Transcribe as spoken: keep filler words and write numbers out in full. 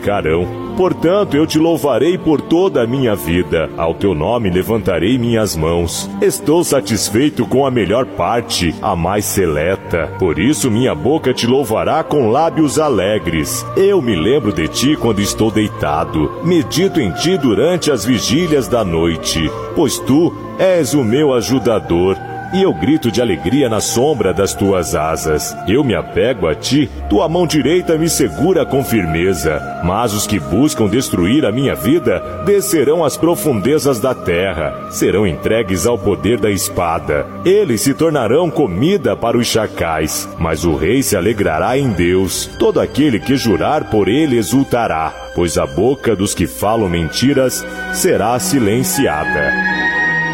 glorificarão. Portanto, eu te louvarei por toda a minha vida. Ao teu nome levantarei minhas mãos. Estou satisfeito com a melhor parte, a mais seleta. Por isso minha boca te louvará com lábios alegres. Eu me lembro de ti quando estou deitado. Medito em ti durante as vigílias da noite. Pois tu és o meu ajudador. E eu grito de alegria na sombra das tuas asas. Eu me apego a ti, tua mão direita me segura com firmeza. Mas os que buscam destruir a minha vida descerão às profundezas da terra. Serão entregues ao poder da espada. Eles se tornarão comida para os chacais. Mas o rei se alegrará em Deus. Todo aquele que jurar por ele exultará, pois a boca dos que falam mentiras será silenciada.